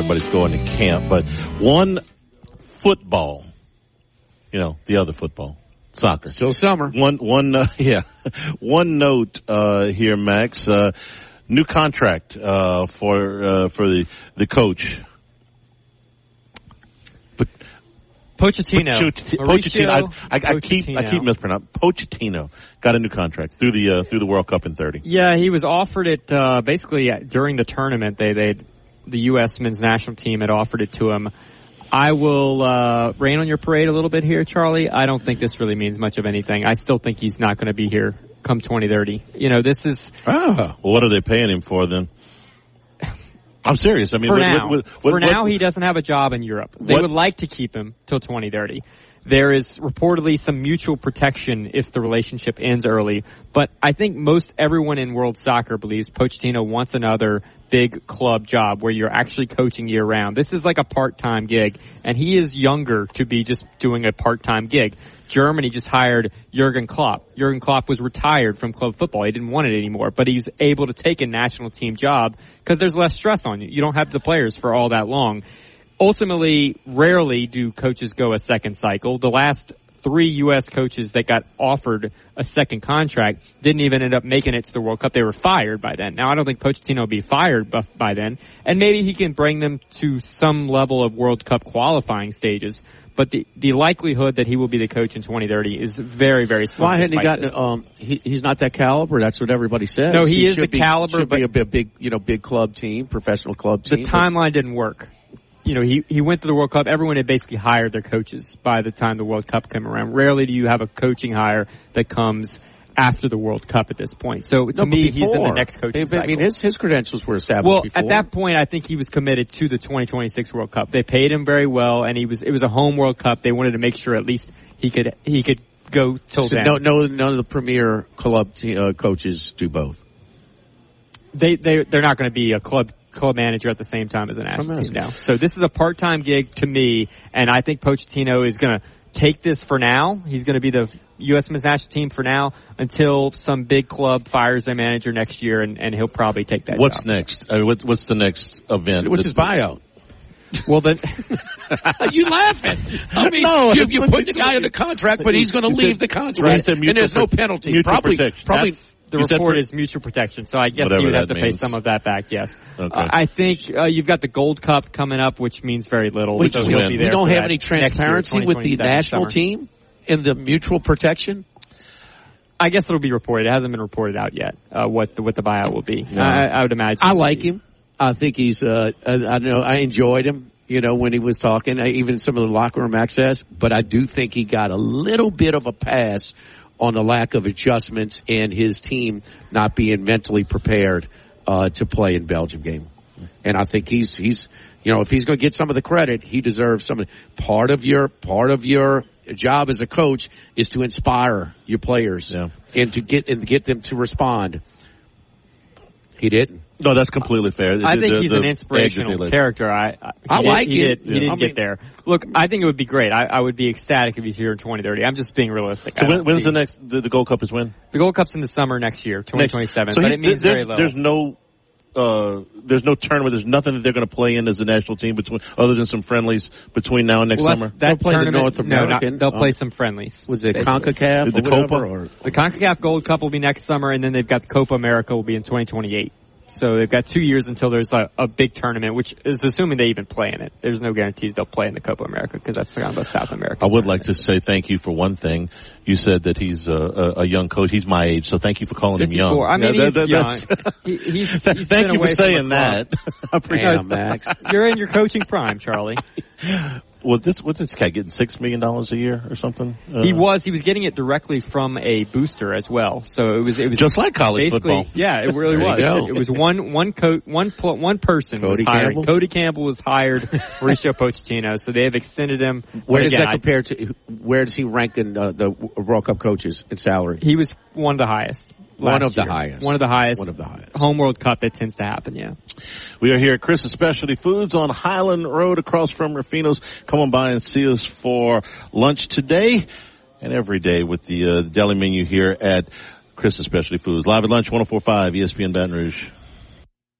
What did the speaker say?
everybody's going to camp. But one football, the other football, soccer. Still summer. One note here, Max. New contract for the coach. Pochettino. I keep mispronouncing. Pochettino got a new contract through the World Cup in 30. Yeah, he was offered it basically during the tournament. The U.S. men's national team had offered it to him. I will rain on your parade a little bit here, Charlie. I don't think this really means much of anything. I still think he's not going to be here come 2030. This is. Well, what are they paying him for then? I'm serious. I mean, for now, he doesn't have a job in Europe. They would like to keep him till 2030. There is reportedly some mutual protection if the relationship ends early. But I think most everyone in world soccer believes Pochettino wants another big club job where you're actually coaching year round. This is like a part-time gig, and he is younger to be just doing a part-time gig. Germany just hired Jurgen Klopp. Jurgen Klopp was retired from club football. He didn't want it anymore, but he's able to take a national team job because there's less stress on you. You don't have the players for all that long. Ultimately, rarely do coaches go a second cycle. The last 3 U.S. coaches that got offered a second contract didn't even end up making it to the World Cup. They were fired by then. Now, I don't think Pochettino will be fired by then, and maybe he can bring them to some level of World Cup qualifying stages. But the likelihood that he will be the coach in 2030 is very, very small. Why hadn't he gotten? He's not that caliber. That's what everybody says. No, he is the caliber. Should be a big club team, professional club team. The timeline didn't work. He went to the World Cup. Everyone had basically hired their coaches by the time the World Cup came around. Rarely do you have a coaching hire that comes after the World Cup at this point. So to me, he's in the next coaching cycle. I mean, his credentials were established Well, before. at that point, I think he was committed to the 2026 World Cup. They paid him very well, and it was a home World Cup. They wanted to make sure at least he could go till then. None of the premier club coaches do both. They're not going to be a club manager at the same time as a national team now. So this is a part-time gig to me, and I think Pochettino is going to take this for now. He's going to be the U.S. men's national team for now until some big club fires their manager next year, and he'll probably take that What's job. next? What's the next event? What's his buyout? Well, then you laughing? I mean, no, you put the guy under contract, but he's going to leave the contract, and there's no penalty. Probably. The report is mutual protection, so I guess you would have to pay some of that back, yes. Okay. I think you've got the Gold Cup coming up, which means very little. We so he'll be there. We don't have any transparency with the national team in the mutual protection? I guess it'll be reported. It hasn't been reported out yet, what the buyout will be. No. I would imagine. I like him. I think he's, I enjoyed him, when he was talking, even some of the locker room access, but I do think he got a little bit of a pass on the lack of adjustments and his team not being mentally prepared to play in Belgium game. And I think he's if he's going to get some of the credit, he deserves some of it. Part of your job as a coach is to inspire your players and to get them to respond. He didn't. No, that's completely fair. I think he's an inspirational character. I like it. He didn't get there. Look, I think it would be great. I would be ecstatic if he's here in 2030. I'm just being realistic. So when's the next? The Gold Cup is when? The Gold Cup's in the summer next year, 2027. So but it means very little. There's no tournament. There's nothing that they're going to play in as a national team other than some friendlies between now and next summer. They'll play the North American. They'll play some friendlies. Was it CONCACAF? The Copa? The CONCACAF Gold Cup will be next summer, and then they've got the Copa America will be in 2028. So they've got 2 years until there's a big tournament, which is assuming they even play in it. There's no guarantees they'll play in the Copa America because that's kind of a South America. I would like to say thank you for one thing. You said that he's a young coach. He's my age, so thank you for calling him young. I mean, he's young. He's thank you for saying that. I appreciate it, Max. You're in your coaching prime, Charlie. What's this guy getting $6 million a year or something? He was getting it directly from a booster as well. So it was just like college football. Yeah, it really was. It was one person was hired. Cody Campbell was hired. Mauricio Pochettino. So they have extended him. Where does that compare to? Where does he rank in the World Cup coaches in salary? He was one of the highest. One of the highest. Home World Cup that tends to happen, yeah. We are here at Chris's Specialty Foods on Highland Road across from Rufino's. Come on by and see us for lunch today and every day with the deli menu here at Chris's Specialty Foods. Live at lunch, 104.5 ESPN Baton Rouge.